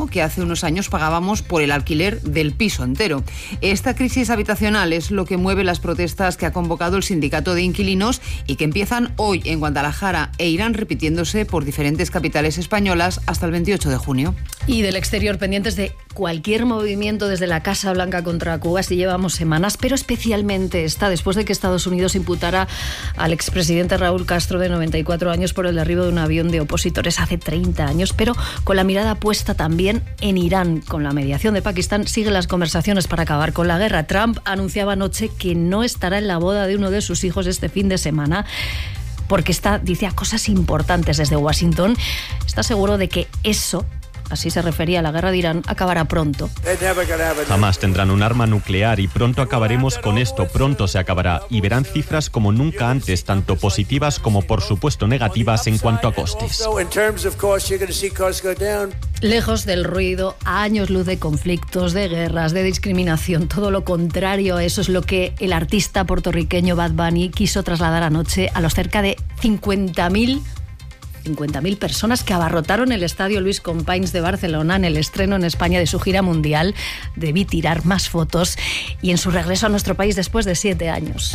mismo que hace unos años pagábamos por el alquiler del piso entero. Esta crisis habitacional es lo que mueve las protestas que ha convocado el sindicato de inquilinos y que empiezan hoy en Guadalajara e irán repitiéndose por diferentes capitales españolas hasta el 28 de junio. Y del exterior, pendientes de cualquier movimiento desde la Casa Blanca contra Cuba, si llevamos semanas, pero especialmente esta, después de que Estados Unidos imputara al expresidente Raúl Castro, de 94 años, por el derribo de un avión de opositores hace 30 años, pero con la mirada puesta también en Irán. Con la mediación de Pakistán siguen las conversaciones para acabar con la guerra. Trump anunciaba anoche que no estará en la boda de uno de sus hijos este fin de semana, porque dice cosas importantes desde Washington. Está seguro de que eso, así se refería a la guerra de Irán, acabará pronto. Jamás tendrán un arma nuclear y pronto acabaremos con esto, pronto se acabará. Y verán cifras como nunca antes, tanto positivas como por supuesto negativas en cuanto a costes. Lejos del ruido, a años luz de conflictos, de guerras, de discriminación, todo lo contrario a eso es lo que el artista puertorriqueño Bad Bunny quiso trasladar anoche a los cerca de 50.000 personas que abarrotaron el estadio Luis Companys de Barcelona en el estreno en España de su gira mundial. Debí tirar más fotos, y en su regreso a nuestro país después de 7 años.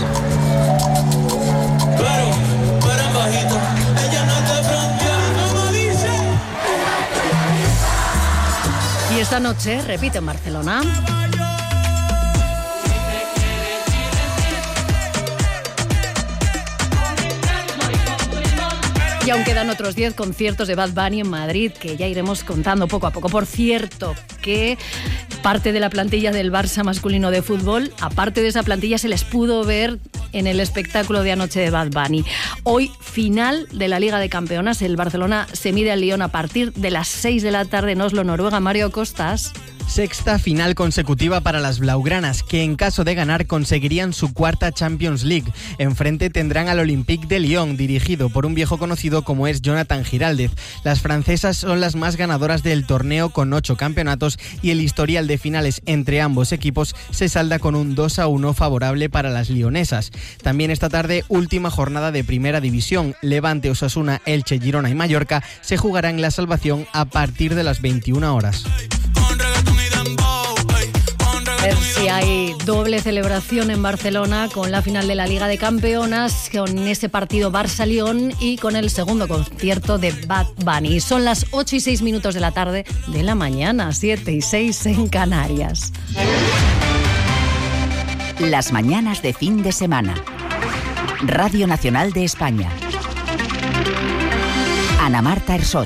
Y esta noche repite en Barcelona. Y aún quedan otros 10 conciertos de Bad Bunny en Madrid, que ya iremos contando poco a poco. Por cierto, que parte de la plantilla del Barça masculino de fútbol, aparte de esa plantilla, se les pudo ver en el espectáculo de anoche de Bad Bunny. Hoy, final de la Liga de Campeonas. El Barcelona se mide al Lyon a partir de las 6 de la tarde en Oslo, Noruega. Mario Costas. Sexta final consecutiva para las blaugranas, que en caso de ganar conseguirían su cuarta Champions League. Enfrente tendrán al Olympique de Lyon, dirigido por un viejo conocido como es Jonathan Giraldez. Las francesas son las más ganadoras del torneo con 8 campeonatos, y el historial de finales entre ambos equipos se salda con un 2-1 favorable para las lionesas. También esta tarde, última jornada de Primera División. Levante, Osasuna, Elche, Girona y Mallorca se jugarán la salvación a partir de las 21 horas. A ver si hay doble celebración en Barcelona con la final de la Liga de Campeonas, con ese partido Barça-Lyon y con el segundo concierto de Bad Bunny. Son las 8:06 de la tarde de la mañana, 7:06 en Canarias. Las mañanas de fin de semana. Radio Nacional de España. Ana Marta Ersoch.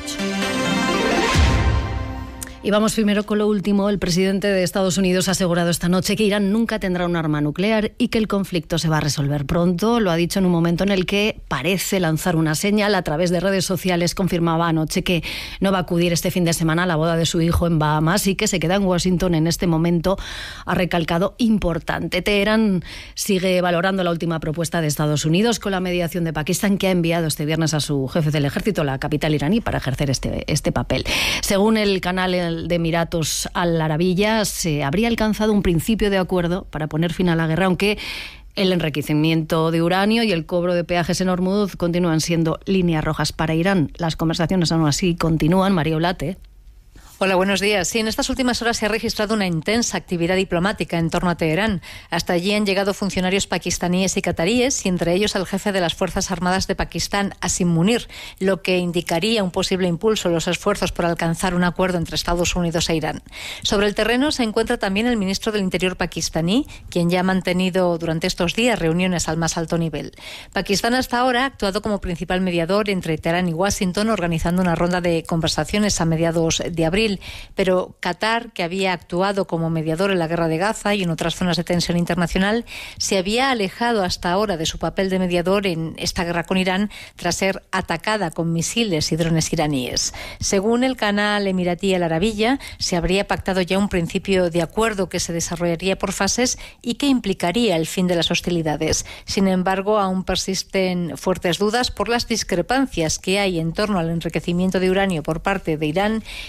Y vamos primero con lo último. El presidente de Estados Unidos ha asegurado esta noche que Irán nunca tendrá un arma nuclear y que el conflicto se va a resolver pronto. Lo ha dicho en un momento en el que parece lanzar una señal. A través de redes sociales confirmaba anoche que no va a acudir este fin de semana a la boda de su hijo en Bahamas y que se queda en Washington en este momento. Ha recalcado importante. Teherán sigue valorando la última propuesta de Estados Unidos con la mediación de Pakistán, que ha enviado este viernes a su jefe del ejército a la capital iraní para ejercer este papel. Según el canal de Emiratos Al Arabiya, se habría alcanzado un principio de acuerdo para poner fin a la guerra, aunque el enriquecimiento de uranio y el cobro de peajes en Hormuz continúan siendo líneas rojas para Irán. Las conversaciones aún así continúan. María Olate. Hola, buenos días. Sí, en estas últimas horas se ha registrado una intensa actividad diplomática en torno a Teherán. Hasta allí han llegado funcionarios pakistaníes y cataríes, y entre ellos el jefe de las Fuerzas Armadas de Pakistán, Asim Munir, lo que indicaría un posible impulso en los esfuerzos por alcanzar un acuerdo entre Estados Unidos e Irán. Sobre el terreno se encuentra también el ministro del Interior pakistaní, quien ya ha mantenido durante estos días reuniones al más alto nivel. Pakistán hasta ahora ha actuado como principal mediador entre Teherán y Washington, organizando una ronda de conversaciones a mediados de abril. Pero Qatar, que había actuado como mediador en la guerra de Gaza y en otras zonas de tensión internacional, se había alejado hasta ahora de su papel de mediador en esta guerra con Irán tras ser atacada con misiles y drones iraníes. Según el canal emiratí Al Arabiya, se habría pactado ya un principio de acuerdo que se desarrollaría por fases y que implicaría el fin de las hostilidades. Sin embargo, aún persisten fuertes dudas por las discrepancias que hay en torno al enriquecimiento de uranio por parte de Irán y su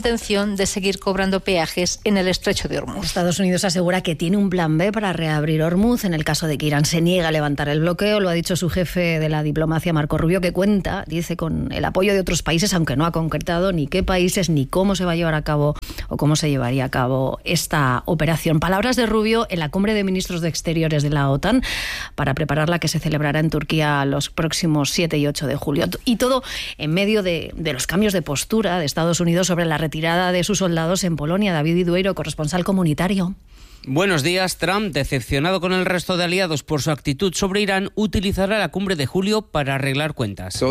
intención de seguir cobrando peajes en el estrecho de Hormuz. Estados Unidos asegura que tiene un plan B para reabrir Hormuz en el caso de que Irán se niegue a levantar el bloqueo. Lo ha dicho su jefe de la diplomacia, Marco Rubio, que cuenta, dice, con el apoyo de otros países, aunque no ha concretado ni qué países ni cómo se va a llevar a cabo o cómo se llevaría a cabo esta operación. Palabras de Rubio en la cumbre de ministros de Exteriores de la OTAN para preparar la que se celebrará en Turquía los próximos 7 y 8 de julio. Y todo en medio de los cambios de postura de Estados Unidos sobre la retirada de sus soldados en Polonia. David Idueiro, corresponsal comunitario. Buenos días. Trump, decepcionado con el resto de aliados por su actitud sobre Irán, utilizará la cumbre de julio para arreglar cuentas.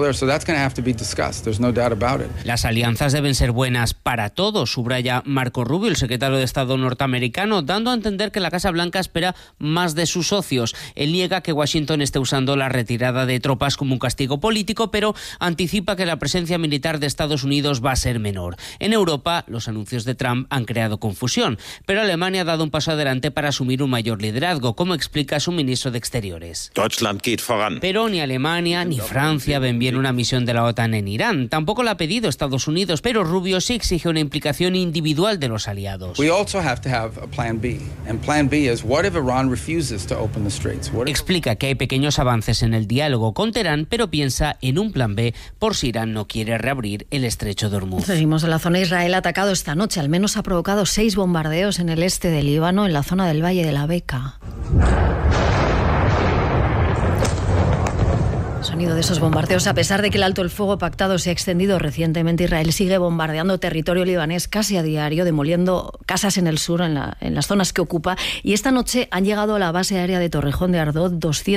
Las alianzas deben ser buenas para todos, subraya Marco Rubio, el secretario de Estado norteamericano, dando a entender que la Casa Blanca espera más de sus socios. Él niega que Washington esté usando la retirada de tropas como un castigo político, pero anticipa que la presencia militar de Estados Unidos va a ser menor. En Europa, los anuncios de Trump han creado confusión, pero Alemania ha dado un paso adelante para asumir un mayor liderazgo, como explica su ministro de Exteriores. Pero ni Alemania ni Francia ven bien una misión de la OTAN en Irán. Tampoco la ha pedido Estados Unidos, pero Rubio sí exige una implicación individual de los aliados. Explica que hay pequeños avances en el diálogo con Teherán, pero piensa en un plan B por si Irán no quiere reabrir el estrecho de Hormuz. Seguimos en la zona. Israel ha atacado esta noche, al menos ha provocado 6 bombardeos en el este del Líbano, en la zona del Valle de la Beca. Sonido de esos bombardeos. A pesar de que el alto el fuego pactado se ha extendido recientemente, Israel sigue bombardeando territorio libanés casi a diario, demoliendo casas en el sur, en las zonas que ocupa. Y esta noche han llegado a la base aérea de Torrejón de Ardoz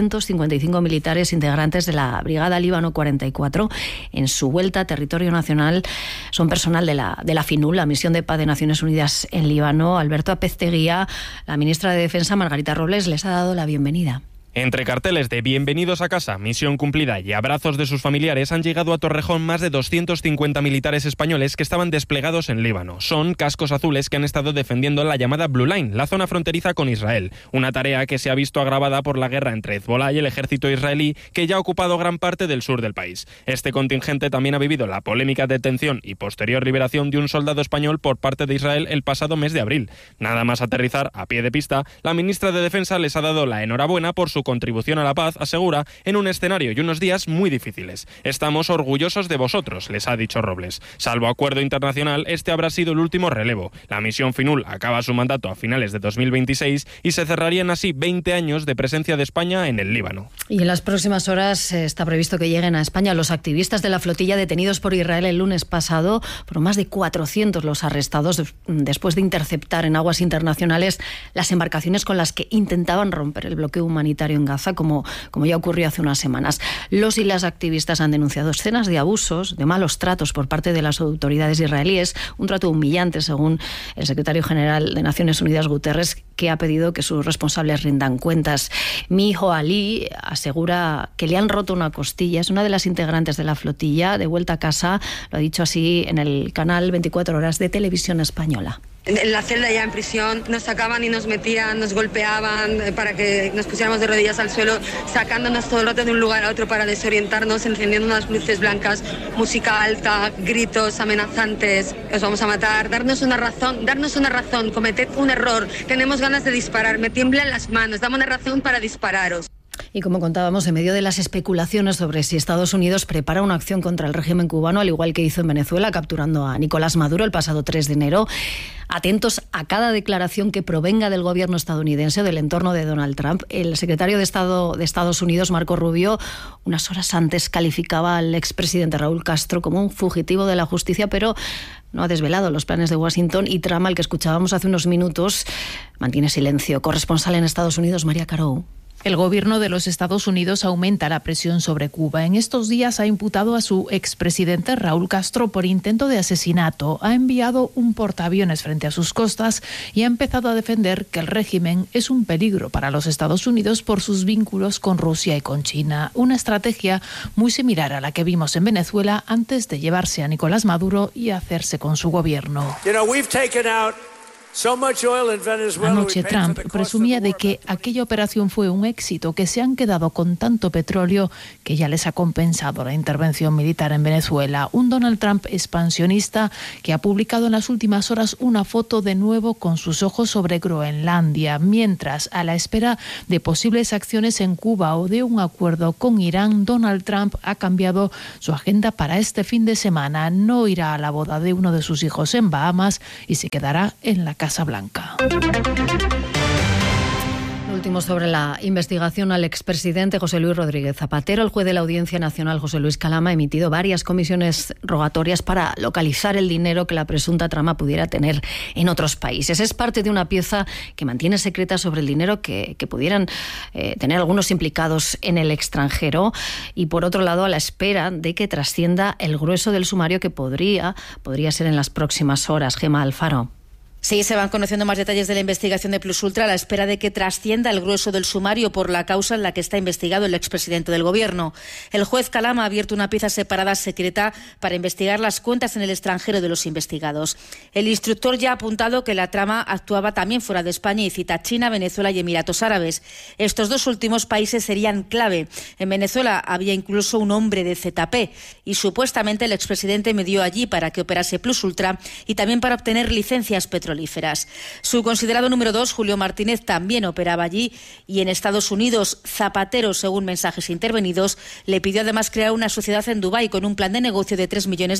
255 militares integrantes de la Brigada Líbano 44. En su vuelta a territorio nacional son personal de la FINUL, la Misión de Paz de Naciones Unidas en Líbano. Alberto Apezteguía, la ministra de Defensa, Margarita Robles, les ha dado la bienvenida. Entre carteles de bienvenidos a casa, misión cumplida y abrazos de sus familiares, han llegado a Torrejón más de 250 militares españoles que estaban desplegados en Líbano. Son cascos azules que han estado defendiendo la llamada Blue Line, la zona fronteriza con Israel. Una tarea que se ha visto agravada por la guerra entre Hezbollah y el ejército israelí, que ya ha ocupado gran parte del sur del país. Este contingente también ha vivido la polémica detención y posterior liberación de un soldado español por parte de Israel el pasado mes de abril. Nada más aterrizar a pie de pista, la ministra de Defensa les ha dado la enhorabuena por su contribución a la paz, asegura, en un escenario y unos días muy difíciles. Estamos orgullosos de vosotros, les ha dicho Robles. Salvo acuerdo internacional, este habrá sido el último relevo. La misión FINUL acaba su mandato a finales de 2026 y se cerrarían así 20 años de presencia de España en el Líbano. Y en las próximas horas está previsto que lleguen a España los activistas de la flotilla detenidos por Israel el lunes pasado. Fueron más de 400 los arrestados después de interceptar en aguas internacionales las embarcaciones con las que intentaban romper el bloqueo humanitario en Gaza, como ya ocurrió hace unas semanas. Los y las activistas han denunciado escenas de abusos, de malos tratos por parte de las autoridades israelíes, un trato humillante, según el secretario general de Naciones Unidas, Guterres, que ha pedido que sus responsables rindan cuentas. Mi hijo Ali asegura que le han roto una costilla. Es una de las integrantes de la flotilla, de vuelta a casa. Lo ha dicho así en el canal 24 Horas de Televisión Española. En la celda ya en prisión nos sacaban y nos metían, nos golpeaban para que nos pusiéramos de rodillas al suelo, sacándonos todo el rato de un lugar a otro para desorientarnos, encendiendo unas luces blancas, música alta, gritos amenazantes, os vamos a matar, darnos una razón, cometed un error, tenemos ganas de disparar, me tiemblan las manos, dame una razón para dispararos. Y como contábamos, en medio de las especulaciones sobre si Estados Unidos prepara una acción contra el régimen cubano, al igual que hizo en Venezuela, capturando a Nicolás Maduro el pasado 3 de enero, atentos a cada declaración que provenga del gobierno estadounidense o del entorno de Donald Trump. El secretario de Estado de Estados Unidos, Marco Rubio, unas horas antes calificaba al expresidente Raúl Castro como un fugitivo de la justicia, pero no ha desvelado los planes de Washington, y Trump, al que escuchábamos hace unos minutos, mantiene silencio. Corresponsal en Estados Unidos, María Carou. El gobierno de los Estados Unidos aumenta la presión sobre Cuba. En estos días ha imputado a su expresidente Raúl Castro por intento de asesinato. Ha enviado un portaaviones frente a sus costas y ha empezado a defender que el régimen es un peligro para los Estados Unidos por sus vínculos con Rusia y con China. Una estrategia muy similar a la que vimos en Venezuela antes de llevarse a Nicolás Maduro y hacerse con su gobierno. Anoche Trump presumía de que aquella operación fue un éxito, que se han quedado con tanto petróleo que ya les ha compensado la intervención militar en Venezuela. Un Donald Trump expansionista que ha publicado en las últimas horas una foto de nuevo con sus ojos sobre Groenlandia, mientras, a la espera de posibles acciones en Cuba o de un acuerdo con Irán, Donald Trump ha cambiado su agenda para este fin de semana. No irá a la boda de uno de sus hijos en Bahamas y se quedará en la Casa Blanca. Lo último sobre la investigación al expresidente José Luis Rodríguez Zapatero. El juez de la Audiencia Nacional, José Luis Calama, ha emitido varias comisiones rogatorias para localizar el dinero que la presunta trama pudiera tener en otros países. Es parte de una pieza que mantiene secreta sobre el dinero que pudieran tener algunos implicados en el extranjero, y por otro lado a la espera de que trascienda el grueso del sumario que podría ser en las próximas horas. Gemma Alfaro. Sí, se van conociendo más detalles de la investigación de Plus Ultra a la espera de que trascienda el grueso del sumario por la causa en la que está investigado el expresidente del Gobierno. El juez Calama ha abierto una pieza separada secreta para investigar las cuentas en el extranjero de los investigados. El instructor ya ha apuntado que la trama actuaba también fuera de España y cita China, Venezuela y Emiratos Árabes. Estos dos últimos países serían clave. En Venezuela había incluso un hombre de ZP y supuestamente el expresidente medió allí para que operase Plus Ultra y también para obtener licencias petrolíferas. Su considerado número 2, Julio Martínez, también operaba allí, y en Estados Unidos Zapatero, según mensajes intervenidos, le pidió además crear una sociedad en Dubái con un plan de negocio de $3 millones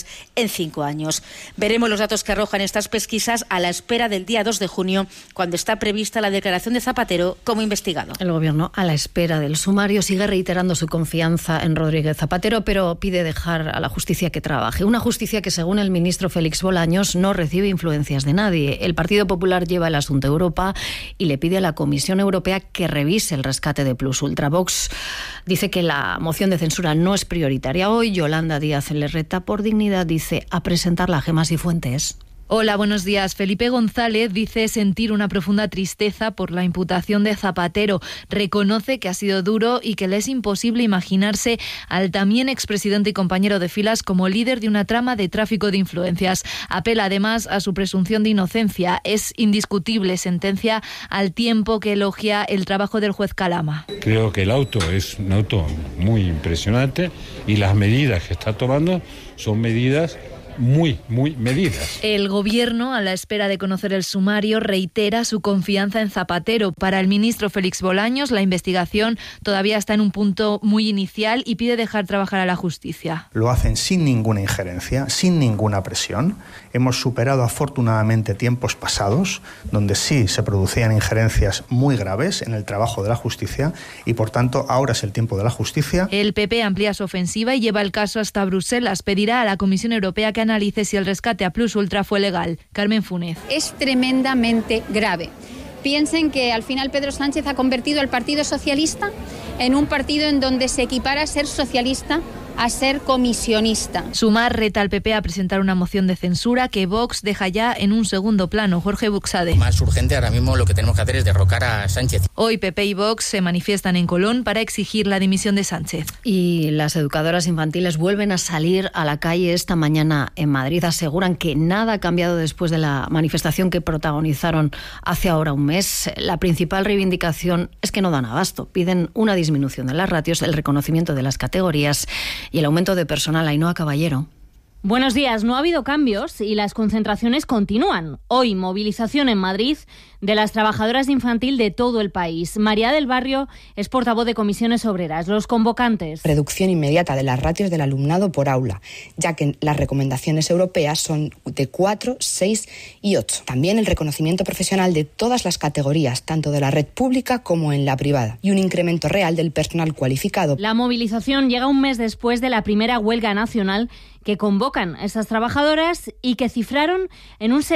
en 5 años. Veremos los datos que arrojan estas pesquisas a la espera del día 2 de junio, cuando está prevista la declaración de Zapatero como investigado. El Gobierno, a la espera del sumario, sigue reiterando su confianza en Rodríguez Zapatero, pero pide dejar a la justicia que trabaje. Una justicia que, según el ministro Félix Bolaños, no recibe influencias de nadie. El Partido Popular lleva el asunto a Europa y le pide a la Comisión Europea que revise el rescate de Plus Ultra. Vox dice que la moción de censura no es prioritaria hoy. Yolanda Díaz Larreta, por dignidad, dice a presentarla a Gemma Cifuentes. Hola, buenos días. Felipe González dice sentir una profunda tristeza por la imputación de Zapatero. Reconoce que ha sido duro y que le es imposible imaginarse al también expresidente y compañero de filas como líder de una trama de tráfico de influencias. Apela además a su presunción de inocencia. Es indiscutible, sentencia, al tiempo que elogia el trabajo del juez Calama. Creo que el auto es un auto muy impresionante y las medidas que está tomando son medidas muy medidas. El Gobierno, a la espera de conocer el sumario, reitera su confianza en Zapatero. Para el ministro Félix Bolaños, la investigación todavía está en un punto muy inicial y pide dejar trabajar a la justicia. Lo hacen sin ninguna injerencia, sin ninguna presión. Hemos superado afortunadamente tiempos pasados donde sí se producían injerencias muy graves en el trabajo de la justicia y, por tanto, ahora es el tiempo de la justicia. El PP amplía su ofensiva y lleva el caso hasta Bruselas. Pedirá a la Comisión Europea que analice si el rescate a Plus Ultra fue legal. Carmen Funes. Es tremendamente grave. Piensen que al final Pedro Sánchez ha convertido al Partido Socialista en un partido en donde se equipara a ser socialista a ser comisionista. Sumar reta al PP a presentar una moción de censura que Vox deja ya en un segundo plano. Jorge Buxade. Más urgente ahora mismo lo que tenemos que hacer es derrocar a Sánchez. Hoy PP y Vox se manifiestan en Colón para exigir la dimisión de Sánchez. Y las educadoras infantiles vuelven a salir a la calle esta mañana en Madrid. Aseguran que nada ha cambiado después de la manifestación que protagonizaron hace ahora un mes. La principal reivindicación es que no dan abasto. Piden una disminución de las ratios, el reconocimiento de las categorías y el aumento de personal. Ainhoa Caballero. Buenos días. No ha habido cambios y las concentraciones continúan. Hoy, movilización en Madrid de las trabajadoras de infantil de todo el país. María del Barrio es portavoz de Comisiones Obreras. Los convocantes. Reducción inmediata de las ratios del alumnado por aula, ya que las recomendaciones europeas son de 4, 6 y 8. También el reconocimiento profesional de todas las categorías, tanto de la red pública como en la privada, y un incremento real del personal cualificado. La movilización llega un mes después de la primera huelga nacional que convocan a esas trabajadoras y que cifraron en un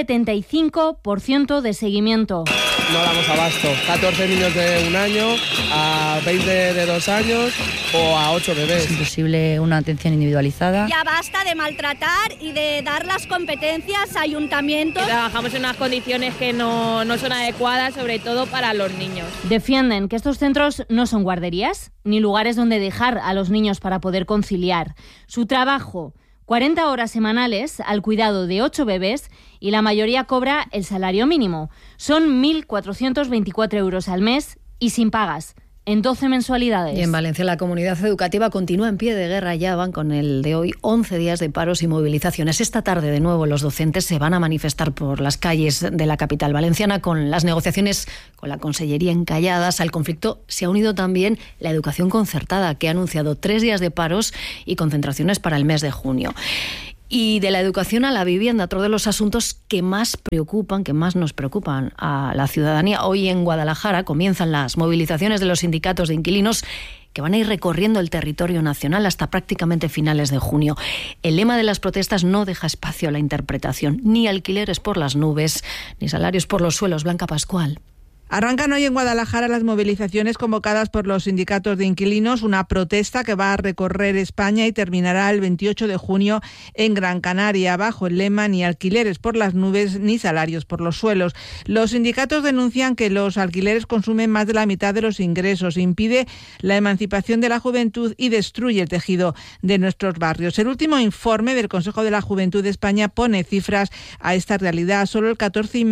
75% de seguimiento. No damos abasto. 14 niños de 1 año, a 20 de 2 años o a 8 bebés. Es imposible una atención individualizada. Ya basta de maltratar y de dar las competencias a ayuntamientos. Trabajamos en unas condiciones que no son adecuadas, sobre todo para los niños. Defienden que estos centros no son guarderías ni lugares donde dejar a los niños para poder conciliar. Su trabajo 40 horas semanales al cuidado de 8 bebés y la mayoría cobra el salario mínimo. Son 1.424 euros al mes y sin pagas, en 12 mensualidades. Y en Valencia la comunidad educativa continúa en pie de guerra. Ya van con el de hoy 11 días de paros y movilizaciones. Esta tarde de nuevo los docentes se van a manifestar por las calles de la capital valenciana con las negociaciones con la Consellería encalladas. Al conflicto se ha unido también la educación concertada, que ha anunciado 3 días de paros y concentraciones para el mes de junio. Y de la educación a la vivienda, otro de los asuntos que más nos preocupan a la ciudadanía. Hoy en Guadalajara comienzan las movilizaciones de los sindicatos de inquilinos que van a ir recorriendo el territorio nacional hasta prácticamente finales de junio. El lema de las protestas no deja espacio a la interpretación, ni alquileres por las nubes, ni salarios por los suelos. Blanca Pascual. Arrancan hoy en Guadalajara las movilizaciones convocadas por los sindicatos de inquilinos, una protesta que va a recorrer España y terminará el 28 de junio en Gran Canaria, bajo el lema ni alquileres por las nubes ni salarios por los suelos. Los sindicatos denuncian que los alquileres consumen más de la mitad de los ingresos, impide la emancipación de la juventud y destruye el tejido de nuestros barrios. El último informe del Consejo de la Juventud de España pone cifras a esta realidad. Solo el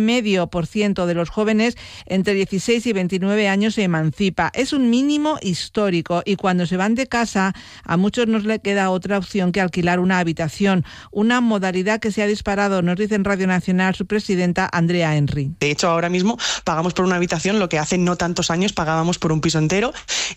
14,5% de los jóvenes entre 16 y 29 años se emancipa. Es un mínimo histórico y cuando se van de casa a muchos no les queda otra opción que alquilar una habitación, una modalidad que se ha disparado, nos dice en Radio Nacional su presidenta Andrea Henry. De hecho, ahora mismo pagamos por una habitación lo que hace no tantos años pagábamos por un piso entero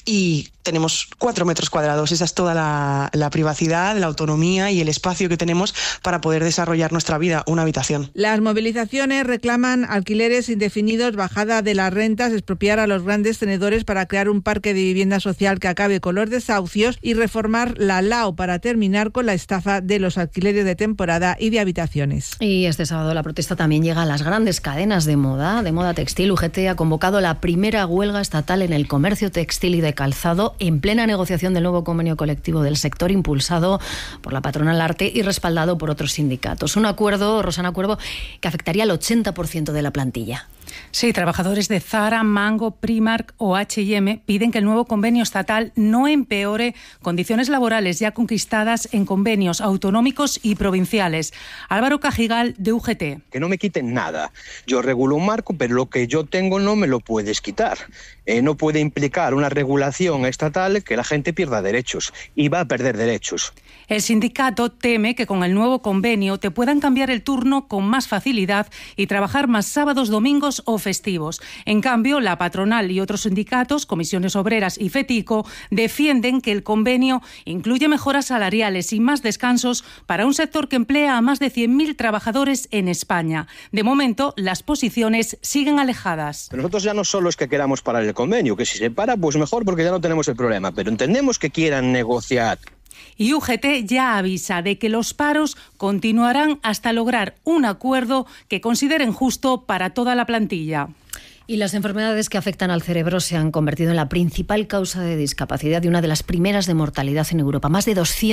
y tenemos 4 metros cuadrados. Esa es toda la privacidad, la autonomía y el espacio que tenemos para poder desarrollar nuestra vida, una habitación. Las movilizaciones reclaman alquileres indefinidos, bajada de las rentas, expropiar a los grandes tenedores para crear un parque de vivienda social que acabe con los desahucios y reformar la LAO para terminar con la estafa de los alquileres de temporada y de habitaciones. Y este sábado la protesta también llega a las grandes cadenas de moda textil. UGT ha convocado la primera huelga estatal en el comercio textil y de calzado en plena negociación del nuevo convenio colectivo del sector impulsado por la patronal Arte y respaldado por otros sindicatos. Un acuerdo, Rosana Cuervo, que afectaría al 80% de la plantilla. Sí, trabajadores de Zara, Mango, Primark o H&M piden que el nuevo convenio estatal no empeore condiciones laborales ya conquistadas en convenios autonómicos y provinciales. Álvaro Cajigal, de UGT. Que no me quiten nada. Yo regulo un marco, pero lo que yo tengo no me lo puedes quitar. No puede implicar una regulación estatal que la gente pierda derechos y va a perder derechos. El sindicato teme que con el nuevo convenio te puedan cambiar el turno con más facilidad y trabajar más sábados, domingos o festivos. En cambio, la patronal y otros sindicatos, Comisiones Obreras y FETICO, defienden que el convenio incluye mejoras salariales y más descansos para un sector que emplea a más de 100.000 trabajadores en España. De momento, las posiciones siguen alejadas. Pero nosotros ya no solo es que queramos parar el convenio, que si se para, pues mejor porque ya no tenemos el problema, pero entendemos que quieran negociar. Y UGT ya avisa de que los paros continuarán hasta lograr un acuerdo que consideren justo para toda la plantilla. Y las enfermedades que afectan al cerebro se han convertido en la principal causa de discapacidad y una de las primeras de mortalidad en Europa. Más de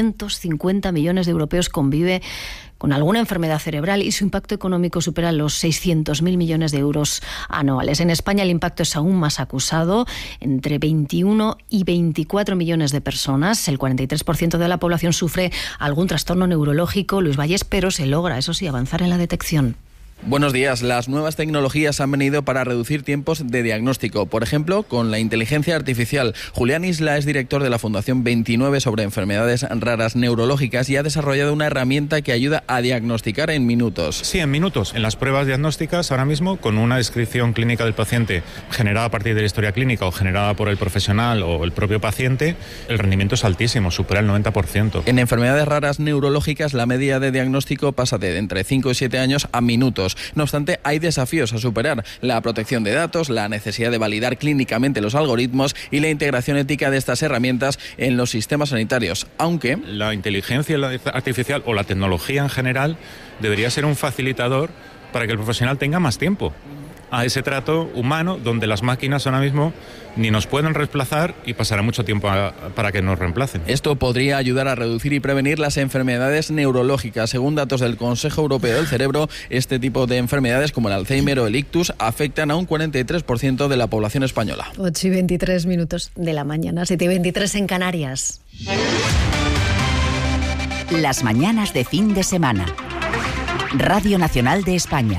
250 millones de europeos convive con alguna enfermedad cerebral y su impacto económico supera los 600.000 millones de euros anuales. En España el impacto es aún más acusado, entre 21 y 24 millones de personas. El 43% de la población sufre algún trastorno neurológico, Luis Valles, pero se logra, eso sí, avanzar en la detección. Buenos días. Las nuevas tecnologías han venido para reducir tiempos de diagnóstico, por ejemplo, con la inteligencia artificial. Julián Isla es director de la Fundación 29 sobre enfermedades raras neurológicas y ha desarrollado una herramienta que ayuda a diagnosticar en minutos. Sí, en minutos. En las pruebas diagnósticas, ahora mismo, con una descripción clínica del paciente generada a partir de la historia clínica o generada por el profesional o el propio paciente, el rendimiento es altísimo, supera el 90%. En enfermedades raras neurológicas, la media de diagnóstico pasa de entre 5 y 7 años a minutos. No obstante, hay desafíos a superar: la protección de datos, la necesidad de validar clínicamente los algoritmos y la integración ética de estas herramientas en los sistemas sanitarios, aunque la inteligencia artificial o la tecnología en general debería ser un facilitador para que el profesional tenga más tiempo a ese trato humano, donde las máquinas ahora mismo ni nos pueden reemplazar y pasará mucho tiempo para que nos reemplacen. Esto podría ayudar a reducir y prevenir las enfermedades neurológicas. Según datos del Consejo Europeo del Cerebro, este tipo de enfermedades como el Alzheimer o el ictus afectan a un 43% de la población española. 8:23 de la mañana, 7:23 en Canarias. Las mañanas de fin de semana. Radio Nacional de España.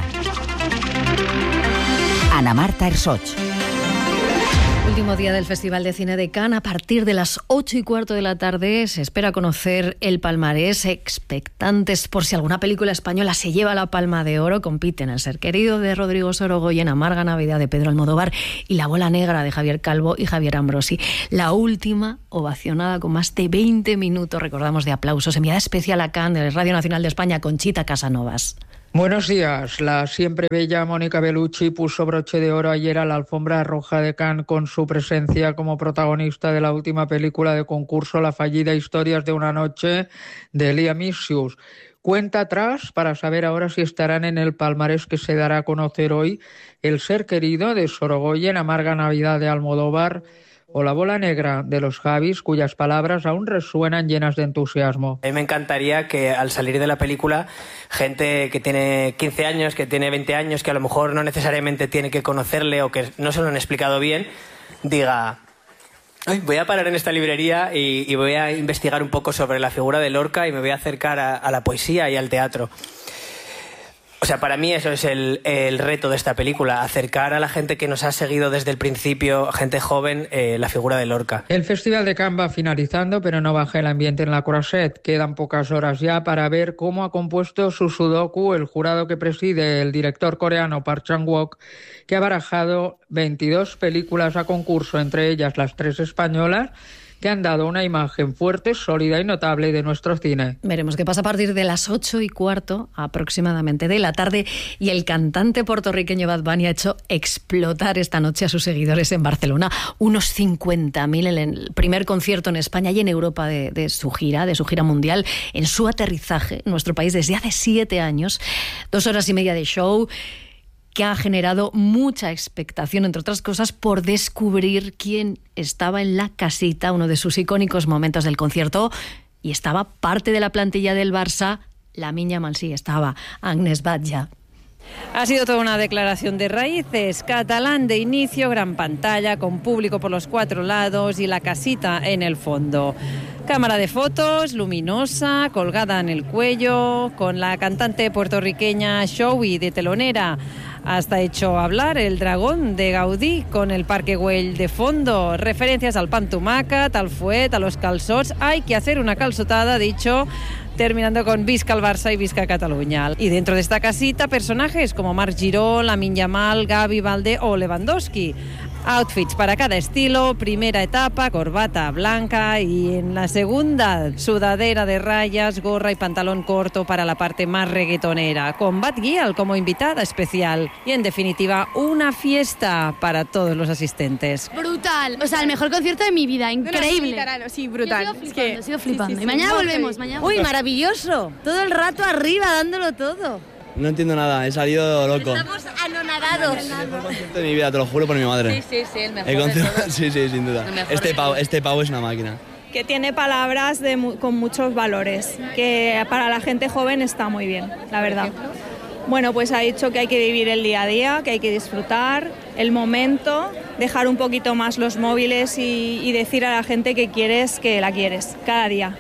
Ana Marta Ersoch. Último día del Festival de Cine de Cannes. A partir de las 8:15 de la tarde se espera conocer el palmarés. Expectantes por si alguna película española se lleva la Palma de Oro. Compiten El ser querido de Rodrigo Sorogoyen, Amarga Navidad de Pedro Almodóvar y La bola negra de Javier Calvo y Javier Ambrosi. La última ovacionada con más de 20 minutos, recordamos, de aplausos. Enviada especial a Cannes de Radio Nacional de España, Conchita Casanovas. Buenos días. La siempre bella Mónica Bellucci puso broche de oro ayer a la alfombra roja de Cannes con su presencia como protagonista de la última película de concurso, La fallida Historias de una noche, de Liam Neeson. Cuenta atrás para saber ahora si estarán en el palmarés que se dará a conocer hoy El ser querido de Sorogoyen, Amarga Navidad de Almodóvar o La bola negra de los Javis, cuyas palabras aún resuenan llenas de entusiasmo. A mí me encantaría que al salir de la película, gente que tiene 15 años, que tiene 20 años, que a lo mejor no necesariamente tiene que conocerle o que no se lo han explicado bien, diga: "Ay, voy a parar en esta librería y voy a investigar un poco sobre la figura de Lorca y me voy a acercar a la poesía y al teatro". O sea, para mí eso es el reto de esta película, acercar a la gente que nos ha seguido desde el principio, gente joven, la figura de Lorca. El Festival de Cannes va finalizando, pero no baja el ambiente en la Croisette. Quedan pocas horas ya para ver cómo ha compuesto su sudoku el jurado que preside el director coreano Park Chan-wook, que ha barajado 22 películas a concurso, entre ellas las 3 españolas, que han dado una imagen fuerte, sólida y notable de nuestro cine. Veremos qué pasa a partir de las 8:15 aproximadamente de la tarde, y el cantante puertorriqueño Bad Bunny ha hecho explotar esta noche a sus seguidores en Barcelona. Unos 50.000 en el primer concierto en España y en Europa de su gira mundial, en su aterrizaje en nuestro país desde hace 7 años. 2 horas y media de show que ha generado mucha expectación, entre otras cosas, por descubrir quién estaba en la casita, uno de sus icónicos momentos del concierto, y estaba parte de la plantilla del Barça, la Minya Mansí, estaba Agnès Batlle. Ha sido toda una declaración de raíces. Catalán de inicio, gran pantalla, con público por los 4 lados y la casita en el fondo. Cámara de fotos, luminosa, colgada en el cuello, con la cantante puertorriqueña Showy de telonera. Hasta hecho hablar el dragón de Gaudí con el Parque Güell de fondo. Referencias al pan tomàquet, al fuet, a los calçots. Hay que hacer una calçotada, dicho, terminando con Visca el Barça y Visca Cataluña. Y dentro de esta casita, personajes como Marc Giró, Lamine Yamal, Gavi, Valdé o Lewandowski. Outfits para cada estilo, primera etapa, corbata blanca, y en la segunda, sudadera de rayas, gorra y pantalón corto para la parte más reggaetonera, con Bad Gyal como invitada especial. Y en definitiva, una fiesta para todos los asistentes. Brutal, o sea, el mejor concierto de mi vida, increíble. Sí, brutal. He sido flipando. Sí, y mañana volvemos. Uy, maravilloso, todo el rato arriba, dándolo todo. No entiendo nada, he salido loco. Estamos anonadados. El mejor concierto de mi vida, te lo juro por mi madre. Sí, el mejor de todos. Sí, sin duda. Este pavo es una máquina. Que tiene palabras con muchos valores, que para la gente joven está muy bien, la verdad. Bueno, pues ha dicho que hay que vivir el día a día, que hay que disfrutar el momento, dejar un poquito más los móviles y decir a la gente que quieres, que la quieres, cada día.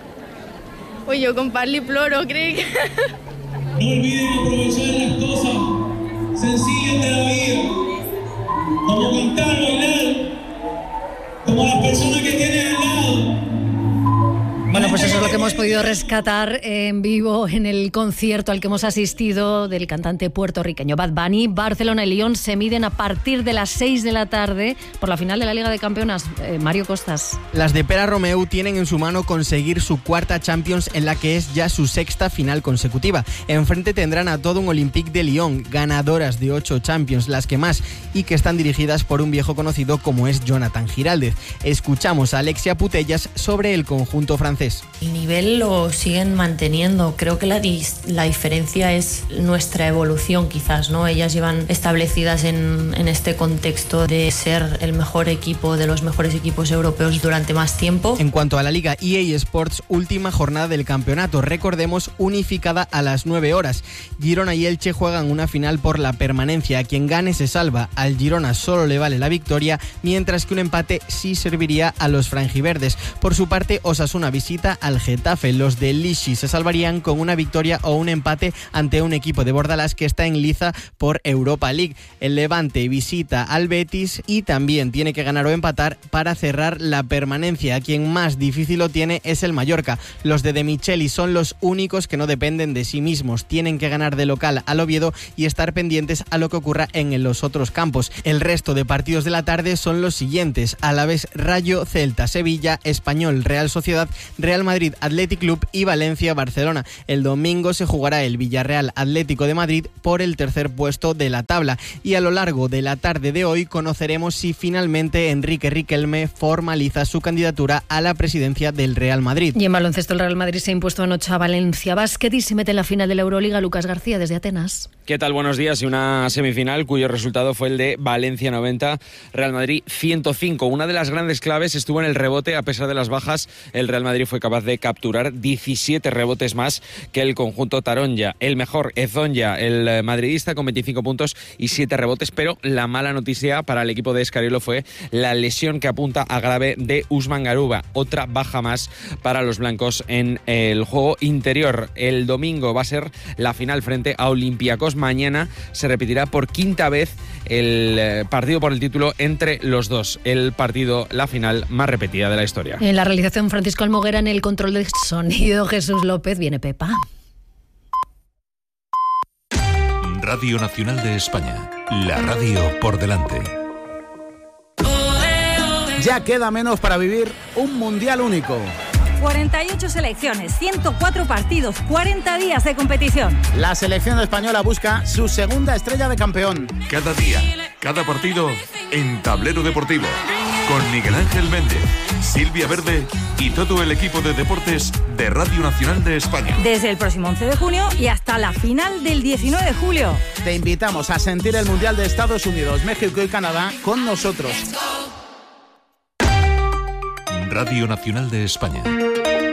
Uy, yo con Parli ploro, creo que... No olviden aprovechar las cosas sencillas de la vida, como cantar, bailar, como las personas que tienen al lado. Bueno, pues eso es lo que hemos podido rescatar en vivo en el concierto al que hemos asistido del cantante puertorriqueño Bad Bunny. Barcelona y Lyon se miden a partir de las 6 de la tarde por la final de la Liga de Campeonas. Mario Costas. Las de Pere Romeu tienen en su mano conseguir su 4ª Champions, en la que es ya su 6ª final consecutiva. Enfrente tendrán a todo un Olympique de Lyon, ganadoras de 8 Champions, las que más, y que están dirigidas por un viejo conocido como es Jonathan Giraldez. Escuchamos a Alexia Putellas sobre el conjunto francés. El nivel lo siguen manteniendo. Creo que la diferencia es nuestra evolución, quizás, ¿no? Ellas llevan establecidas en este contexto de ser el mejor equipo de los mejores equipos europeos durante más tiempo. En cuanto a la Liga EA Sports, última jornada del campeonato, recordemos, unificada a las 9 horas. Girona y Elche juegan una final por la permanencia. A quien gane se salva. Al Girona solo le vale la victoria, mientras que un empate sí serviría a los franjiverdes. Por su parte, Osasuna visita al Getafe. Getafe. Los de Lishi se salvarían con una victoria o un empate ante un equipo de Bordalás que está en liza por Europa League. El Levante visita al Betis y también tiene que ganar o empatar para cerrar la permanencia. Quien más difícil lo tiene es el Mallorca. Los de Micheli son los únicos que no dependen de sí mismos. Tienen que ganar de local al Oviedo y estar pendientes a lo que ocurra en los otros campos. El resto de partidos de la tarde son los siguientes: Alavés, Rayo, Celta, Sevilla, Español, Real Sociedad, Real Madrid, Athletic Club y Valencia, Barcelona. El domingo se jugará el Villarreal Atlético de Madrid por el tercer puesto de la tabla. Y a lo largo de la tarde de hoy conoceremos si finalmente Enrique Riquelme formaliza su candidatura a la presidencia del Real Madrid. Y en baloncesto el Real Madrid se ha impuesto anoche a Valencia Basket y se mete en la final de la Euroliga. Lucas García desde Atenas. ¿Qué tal? Buenos días. Y una semifinal cuyo resultado fue el de Valencia 90, Real Madrid 105. Una de las grandes claves estuvo en el rebote. A pesar de las bajas, el Real Madrid fue capaz de capturar 17 rebotes más que el conjunto taronja. El mejor, Ezonja, el madridista, con 25 puntos y 7 rebotes, pero la mala noticia para el equipo de Escariolo fue la lesión que apunta a grave de Usman Garuba, otra baja más para los blancos en el juego interior. El domingo va a ser la final frente a Olympiacos. Mañana se repetirá por quinta vez el partido por el título entre los dos. La final más repetida de la historia. En la realización, Francisco Almoguera; en el control de sonido, Jesús López. Viene Pepa. Radio Nacional de España, la radio por delante. Ya queda menos para vivir un mundial único. 48 selecciones, 104 partidos, 40 días de competición. La selección española busca su segunda estrella de campeón. Cada día, cada partido en Tablero Deportivo. Con Miguel Ángel Méndez, Silvia Verde y todo el equipo de deportes de Radio Nacional de España. Desde el próximo 11 de junio y hasta la final del 19 de julio. Te invitamos a sentir el Mundial de Estados Unidos, México y Canadá con nosotros. Radio Nacional de España.